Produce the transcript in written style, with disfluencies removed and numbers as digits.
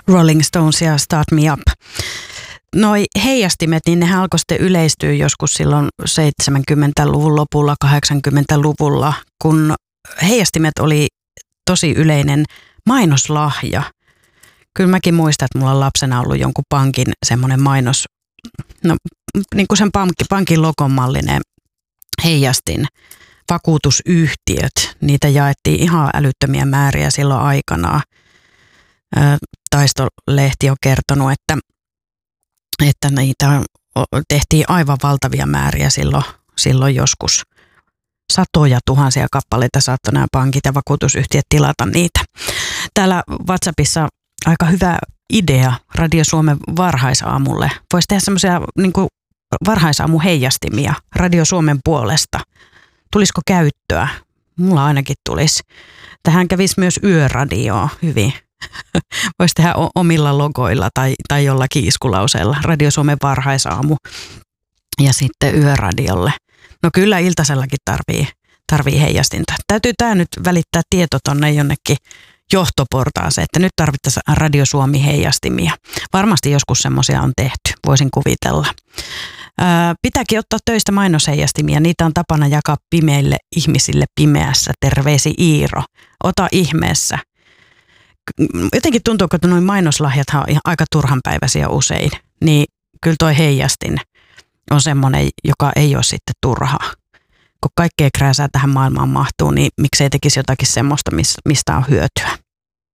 Rolling Stones ja Start Me Up. Noi heijastimet, niin ne alkoi sitten yleistyä joskus silloin 70-luvun lopulla, 80-luvulla, kun heijastimet oli tosi yleinen mainoslahja. Kyllä mäkin muistan, että mulla on lapsena ollut jonkun pankin semmoinen mainos, no niin kuin sen pankin logon mallinen heijastin. Vakuutusyhtiöt, niitä jaettiin ihan älyttömiä määriä silloin aikanaan. Taistolehti on kertonut, että niitä tehtiin aivan valtavia määriä silloin joskus. Satoja tuhansia kappaleita saattoi nämä pankit ja vakuutusyhtiöt tilata niitä. Täällä WhatsAppissa aika hyvä idea Radio Suomen varhaisaamulle. Voisi tehdä semmoisia niin kuin varhaisaamuheijastimia Radio Suomen puolesta. Tulisiko käyttöä? Mulla ainakin tulisi. Tähän kävisi myös yöradioa hyvin. Voisi tehdä omilla logoilla tai jollakin iskulauseella. Radio Suomen varhaisaamu ja sitten yöradiolle. No kyllä iltasellakin tarvii heijastinta. Täytyy tämä nyt välittää tieto tonne jonnekin johtoportaaseen, että nyt tarvittaisiin Radio Suomi heijastimia. Varmasti joskus semmoisia on tehty, voisin kuvitella. Pitääkin ottaa töistä mainosheijastimia. Niitä on tapana jakaa pimeille ihmisille pimeässä. Terveisi Iiro. Ota ihmeessä. Jotenkin tuntuu, että noin mainoslahjathan on aika turhanpäiväisiä usein. Niin kyllä toi heijastin on semmoinen, joka ei ole sitten turhaa. Kun kaikkea krääsää tähän maailmaan mahtuu, niin miksei tekisi jotakin semmoista, mistä on hyötyä.